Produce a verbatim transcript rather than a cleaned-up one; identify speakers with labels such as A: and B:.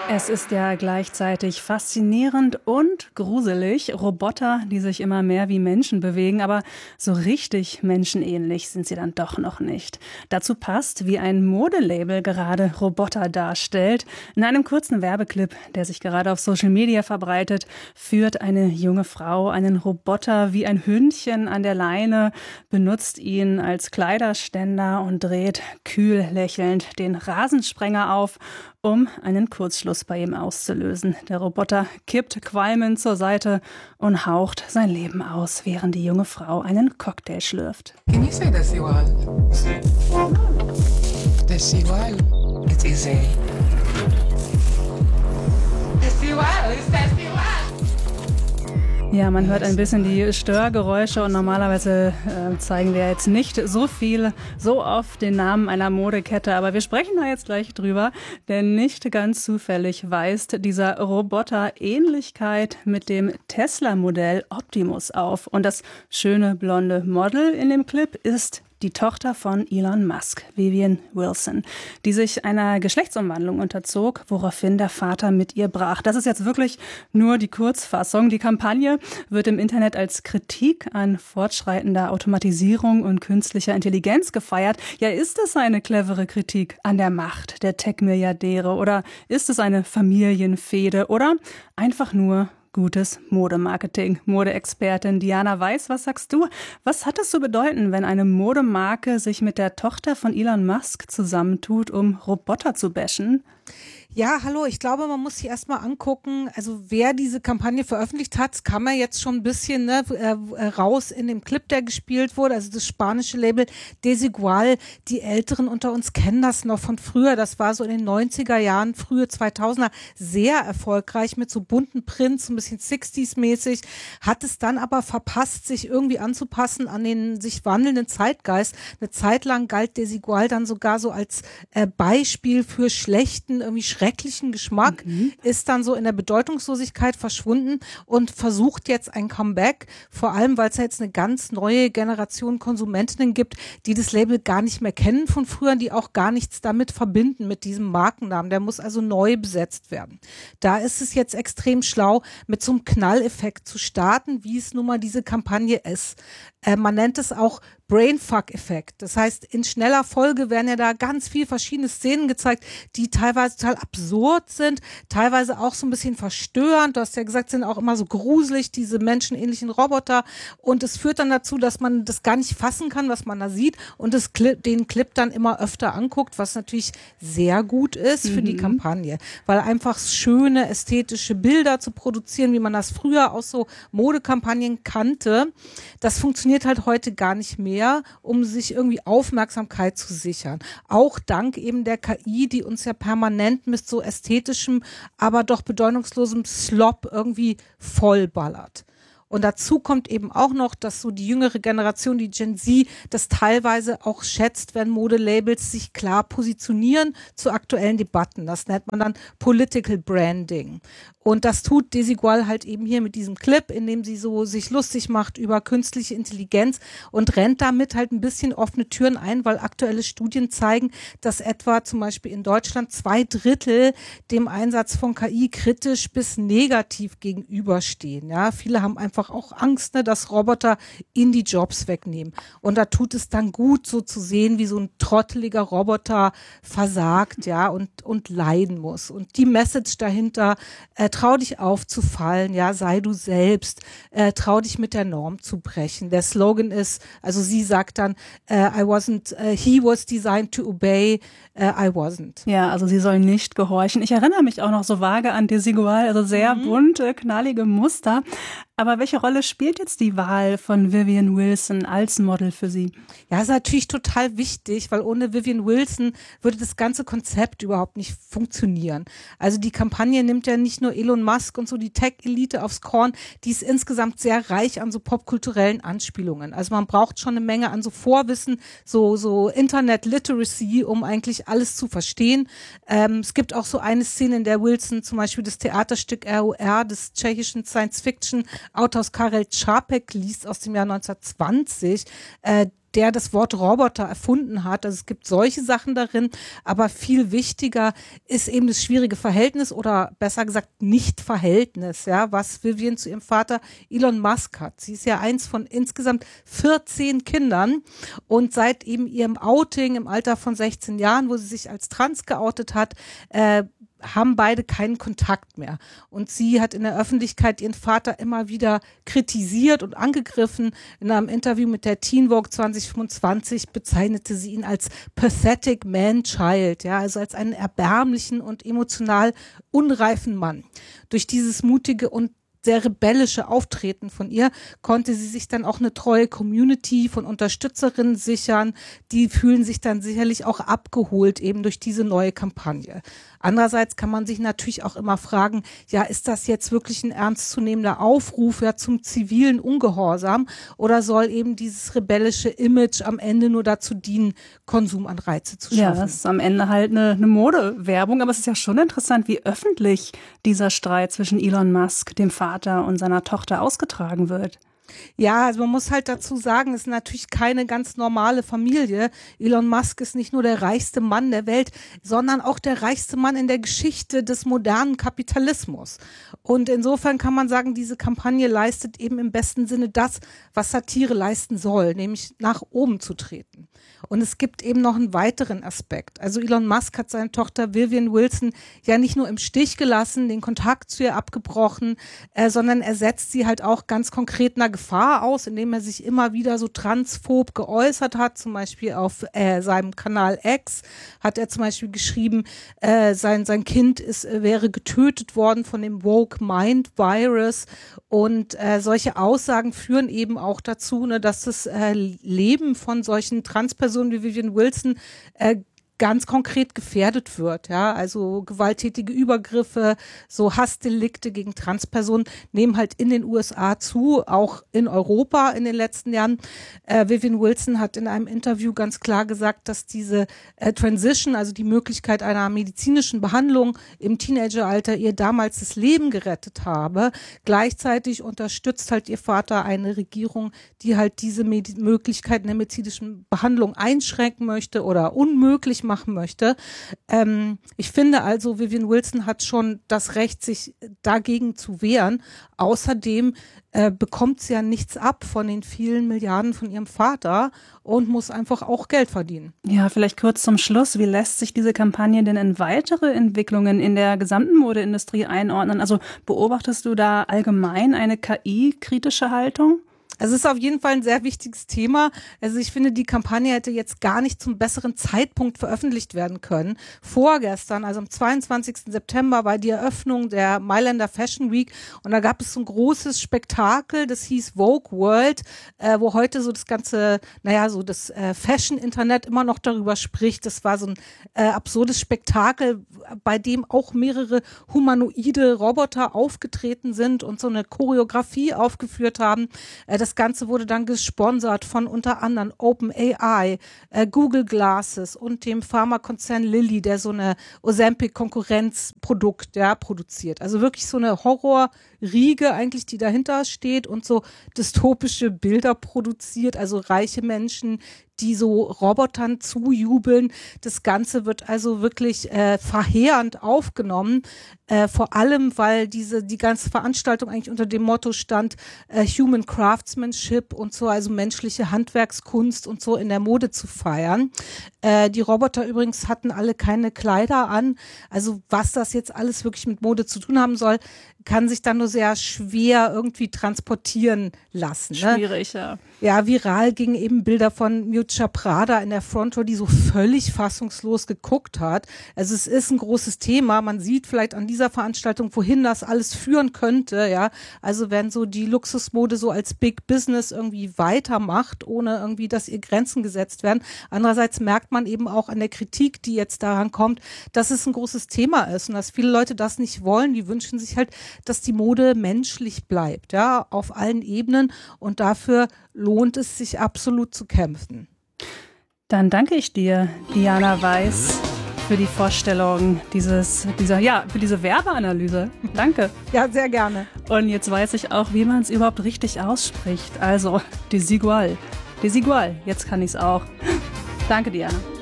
A: Es ist ja gleichzeitig faszinierend und gruselig. Roboter, die sich immer mehr wie Menschen bewegen, aber so richtig menschenähnlich sind sie dann doch noch nicht. Dazu passt, wie ein Modelabel gerade Roboter darstellt. In einem kurzen Werbeclip, der sich gerade auf Social Media verbreitet, führt eine junge Frau einen Roboter wie ein Hündchen an der Leine, benutzt ihn als Kleiderständer und dreht kühl lächelnd den Rasensprenger auf, um einen Kurzschluss bei ihm auszulösen. Der Roboter kippt qualmend zur Seite und haucht sein Leben aus, während die junge Frau einen Cocktail schlürft.
B: Can you say desigual? Desigual. It's easy. Desigual, it's desigual.
A: Ja, man hört ein bisschen die Störgeräusche und normalerweise äh, zeigen wir jetzt nicht so viel, so oft den Namen einer Modekette, aber wir sprechen da jetzt gleich drüber, denn nicht ganz zufällig weist dieser Roboter Ähnlichkeit mit dem Tesla-Modell Optimus auf. Und das schöne blonde Model in dem Clip ist die Tochter von Elon Musk, Vivian Wilson, die sich einer Geschlechtsumwandlung unterzog, woraufhin der Vater mit ihr brach. Das ist jetzt wirklich nur die Kurzfassung. Die Kampagne wird im Internet als Kritik an fortschreitender Automatisierung und künstlicher Intelligenz gefeiert. Ja, ist es eine clevere Kritik an der Macht der Tech-Milliardäre oder ist es eine Familienfehde oder einfach nur gutes Modemarketing? Modeexpertin Diana Weiß, was sagst du? Was hat es zu bedeuten, wenn eine Modemarke sich mit der Tochter von Elon Musk zusammentut, um Roboter zu bashen?
C: Ja, hallo, ich glaube, man muss sich erstmal angucken, also wer diese Kampagne veröffentlicht hat, kann man jetzt schon ein bisschen ne, äh, raus in dem Clip, der gespielt wurde, also das spanische Label Desigual. Die Älteren unter uns kennen das noch von früher, das war so in den neunziger Jahren, frühe zweitausender, sehr erfolgreich mit so bunten Prints, so ein bisschen sixties-mäßig, hat es dann aber verpasst, sich irgendwie anzupassen an den sich wandelnden Zeitgeist. Eine Zeit lang galt Desigual dann sogar so als äh, Beispiel für schlechten, irgendwie schrecklichen Geschmack, mhm. ist dann so in der Bedeutungslosigkeit verschwunden und versucht jetzt ein Comeback, vor allem, weil es ja jetzt eine ganz neue Generation Konsumentinnen gibt, die das Label gar nicht mehr kennen von früher, die auch gar nichts damit verbinden, mit diesem Markennamen. Der muss also neu besetzt werden. Da ist es jetzt extrem schlau, mit so einem Knalleffekt zu starten, wie es nun mal diese Kampagne ist. Äh, man nennt es auch Brainfuck-Effekt. Das heißt, in schneller Folge werden ja da ganz viel verschiedene Szenen gezeigt, die teilweise total absurd sind, teilweise auch so ein bisschen verstörend. Du hast ja gesagt, sind auch immer so gruselig, diese menschenähnlichen Roboter. Und es führt dann dazu, dass man das gar nicht fassen kann, was man da sieht und das Clip, den Clip dann immer öfter anguckt, was natürlich sehr gut ist für mhm. die Kampagne. Weil einfach schöne, ästhetische Bilder zu produzieren, wie man das früher aus so Modekampagnen kannte, das funktioniert halt heute gar nicht mehr, um sich irgendwie Aufmerksamkeit zu sichern. Auch dank eben der K I, die uns ja permanent mit so ästhetischem, aber doch bedeutungslosem Slop irgendwie vollballert. Und dazu kommt eben auch noch, dass so die jüngere Generation, die Gen Z, das teilweise auch schätzt, wenn Modelabels sich klar positionieren zu aktuellen Debatten. Das nennt man dann Political Branding. Und das tut Desigual halt eben hier mit diesem Clip, in dem sie so sich lustig macht über künstliche Intelligenz und rennt damit halt ein bisschen offene Türen ein, weil aktuelle Studien zeigen, dass etwa zum Beispiel in Deutschland zwei Drittel dem Einsatz von K I kritisch bis negativ gegenüberstehen. Ja, viele haben einfach auch Angst, ne, dass Roboter ihnen die Jobs wegnehmen. Und da tut es dann gut, so zu sehen, wie so ein trotteliger Roboter versagt, ja, und, und leiden muss. Und die Message dahinter, äh, trau dich aufzufallen, ja, sei du selbst, äh, trau dich mit der Norm zu brechen. Der Slogan ist, also sie sagt dann, äh, I wasn't, uh, he was designed to obey, uh, I wasn't.
A: Ja, also sie soll nicht gehorchen. Ich erinnere mich auch noch so vage an Desigual, also sehr mhm. bunte, knallige Muster. Aber welche Rolle spielt jetzt die Wahl von Vivian Wilson als Model für Sie?
C: Ja, ist natürlich total wichtig, weil ohne Vivian Wilson würde das ganze Konzept überhaupt nicht funktionieren. Also die Kampagne nimmt ja nicht nur Elon Musk und so die Tech-Elite aufs Korn, die ist insgesamt sehr reich an so popkulturellen Anspielungen. Also man braucht schon eine Menge an so Vorwissen, so so Internet-Literacy, um eigentlich alles zu verstehen. Ähm, es gibt auch so eine Szene, in der Wilson zum Beispiel das Theaterstück R O R des tschechischen Science-Fiction Autors Karel Čapek liest aus dem Jahr neunzehnhundertzwanzig, äh, der das Wort Roboter erfunden hat. Also es gibt solche Sachen darin, aber viel wichtiger ist eben das schwierige Verhältnis oder besser gesagt Nicht-Verhältnis, ja, was Vivian zu ihrem Vater Elon Musk hat. Sie ist ja eins von insgesamt vierzehn Kindern und seit eben ihrem Outing im Alter von sechzehn Jahren, wo sie sich als trans geoutet hat, äh, haben beide keinen Kontakt mehr. Und sie hat in der Öffentlichkeit ihren Vater immer wieder kritisiert und angegriffen. In einem Interview mit der Teen Vogue zwanzig fünfundzwanzig bezeichnete sie ihn als pathetic man-child, ja, also als einen erbärmlichen und emotional unreifen Mann. Durch dieses mutige und sehr rebellische Auftreten von ihr konnte sie sich dann auch eine treue Community von Unterstützerinnen sichern. Die fühlen sich dann sicherlich auch abgeholt eben durch diese neue Kampagne. Andererseits kann man sich natürlich auch immer fragen, ja, ist das jetzt wirklich ein ernstzunehmender Aufruf ja zum zivilen Ungehorsam oder soll eben dieses rebellische Image am Ende nur dazu dienen, Konsumanreize zu schaffen?
A: Ja, das ist am Ende halt eine, eine Modewerbung, aber es ist ja schon interessant, wie öffentlich dieser Streit zwischen Elon Musk, dem Vater, und seiner Tochter ausgetragen wird.
C: Ja, also man muss halt dazu sagen, es ist natürlich keine ganz normale Familie. Elon Musk ist nicht nur der reichste Mann der Welt, sondern auch der reichste Mann in der Geschichte des modernen Kapitalismus. Und insofern kann man sagen, diese Kampagne leistet eben im besten Sinne das, was Satire leisten soll, nämlich nach oben zu treten. Und es gibt eben noch einen weiteren Aspekt. Also Elon Musk hat seine Tochter Vivian Wilson ja nicht nur im Stich gelassen, den Kontakt zu ihr abgebrochen, äh, sondern er setzt sie halt auch ganz konkret einer Gefahr aus, indem er sich immer wieder so transphob geäußert hat. Zum Beispiel auf äh, seinem Kanal X hat er zum Beispiel geschrieben, äh, sein, sein Kind ist, äh, wäre getötet worden von dem Woke Mind Virus. Und äh, solche Aussagen führen eben auch dazu, ne, dass das äh, Leben von solchen Transpersonen wie Vivian Wilson äh, ganz konkret gefährdet wird, ja, also gewalttätige Übergriffe, so Hassdelikte gegen Transpersonen nehmen halt in den U S A zu, auch in Europa in den letzten Jahren. Äh, Vivian Wilson hat in einem Interview ganz klar gesagt, dass diese äh, Transition, also die Möglichkeit einer medizinischen Behandlung im Teenageralter ihr damals das Leben gerettet habe. Gleichzeitig unterstützt halt ihr Vater eine Regierung, die halt diese Medi- Möglichkeiten der medizinischen Behandlung einschränken möchte oder unmöglich machen möchte. Ähm, ich finde also, Vivian Wilson hat schon das Recht, sich dagegen zu wehren. Außerdem äh, bekommt sie ja nichts ab von den vielen Milliarden von ihrem Vater und muss einfach auch Geld verdienen.
A: Ja, vielleicht kurz zum Schluss. Wie lässt sich diese Kampagne denn in weitere Entwicklungen in der gesamten Modeindustrie einordnen? Also beobachtest du da allgemein eine K I-kritische Haltung?
C: Also es ist auf jeden Fall ein sehr wichtiges Thema. Also ich finde, die Kampagne hätte jetzt gar nicht zum besseren Zeitpunkt veröffentlicht werden können. Vorgestern, also am zweiundzwanzigsten September, war die Eröffnung der Mailänder Fashion Week und da gab es so ein großes Spektakel, das hieß Vogue World, äh, wo heute so das ganze, naja, so das äh, Fashion-Internet immer noch darüber spricht. Das war so ein äh, absurdes Spektakel, bei dem auch mehrere humanoide Roboter aufgetreten sind und so eine Choreografie aufgeführt haben. Äh, das Das Ganze wurde dann gesponsert von unter anderem OpenAI, äh, Google Glasses und dem Pharmakonzern Lilly, der so eine Ozempic-Konkurrenzprodukt ja, produziert. Also wirklich so eine Horrorriege eigentlich, die dahinter steht und so dystopische Bilder produziert, also reiche Menschen, die so Robotern zujubeln. Das Ganze wird also wirklich äh, verheerend aufgenommen, äh, vor allem, weil diese die ganze Veranstaltung eigentlich unter dem Motto stand, äh, Human Craftsmanship und so, also menschliche Handwerkskunst und so in der Mode zu feiern. Äh, die Roboter übrigens hatten alle keine Kleider an. Also was das jetzt alles wirklich mit Mode zu tun haben soll, kann sich dann nur sehr schwer irgendwie transportieren lassen. Ne?
A: Schwierig, ja.
C: Ja, viral gingen eben Bilder von Miuccia Prada in der Front Row, die so völlig fassungslos geguckt hat. Also es ist ein großes Thema. Man sieht vielleicht an dieser Veranstaltung, wohin das alles führen könnte. Ja, also wenn so die Luxusmode so als Big Business irgendwie weitermacht, ohne irgendwie, dass ihr Grenzen gesetzt werden. Andererseits merkt man eben auch an der Kritik, die jetzt daran kommt, dass es ein großes Thema ist und dass viele Leute das nicht wollen. Die wünschen sich halt, dass die Mode menschlich bleibt, ja, auf allen Ebenen, und dafür lohnt es sich absolut zu kämpfen.
A: Dann danke ich dir, Diana Weiß, für die Vorstellung dieses, dieser, ja, für diese Werbeanalyse. Danke.
C: Ja, sehr gerne.
A: Und jetzt weiß ich auch, wie man es überhaupt richtig ausspricht. Also, desigual. Desigual, jetzt kann ich's auch. Danke, Diana.